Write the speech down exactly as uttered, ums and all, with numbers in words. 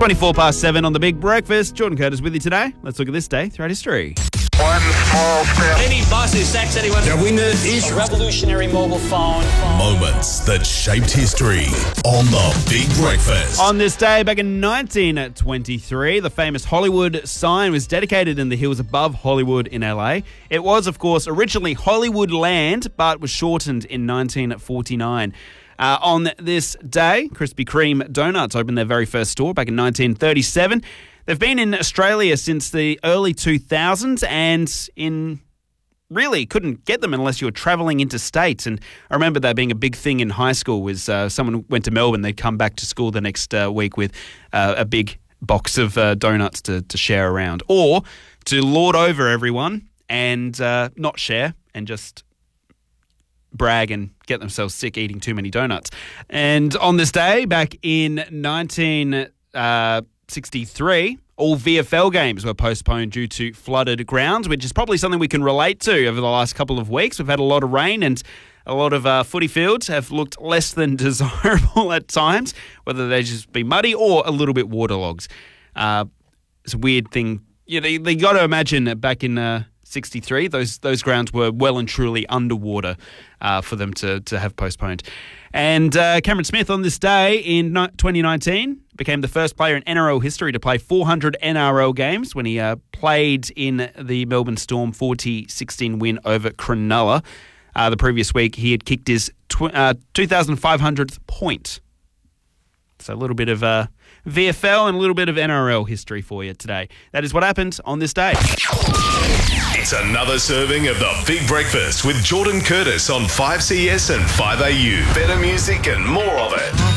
twenty-four past seven on The Big Breakfast. Jordan Curtis with you today. Let's look at this day throughout history. One small step. Any bus who sacks anyone. The winner is a revolutionary mobile phone. Moments that shaped history on The Big Breakfast. On this day, back in nineteen twenty-three, the famous Hollywood sign was dedicated in the hills above Hollywood in L A. It was, of course, originally Hollywood Land, but was shortened in nineteen forty-nine. Uh, on this day, Krispy Kreme Donuts opened their very first store back in nineteen thirty-seven. They've been in Australia since the early two thousands and in really couldn't get them unless you were travelling interstate. And I remember that being a big thing in high school was uh, someone went to Melbourne, they'd come back to school the next uh, week with uh, a big box of uh, donuts to, to share around, or to lord over everyone and uh, not share and just brag and get themselves sick eating too many donuts. And on this day, back in nineteen sixty-three, all V F L games were postponed due to flooded grounds, which is probably something we can relate to over the last couple of weeks. We've had a lot of rain and a lot of uh, footy fields have looked less than desirable at times, whether they just be muddy or a little bit waterlogged. Uh, it's a weird thing. You know, they got to imagine that back in uh, sixty-three, those those grounds were well and truly underwater uh, for them to to have postponed. And uh, Cameron Smith on this day in twenty nineteen became the first player in N R L history to play four hundred N R L games when he uh, played in the Melbourne Storm forty sixteen win over Cronulla. Uh, the previous week, he had kicked his tw- uh, two thousand five hundredth point. So a little bit of uh, V F L and a little bit of N R L history for you today. That is what happened on this day. It's another serving of The Big Breakfast with Jordan Curtis on five C S and five A U. Better music and more of it.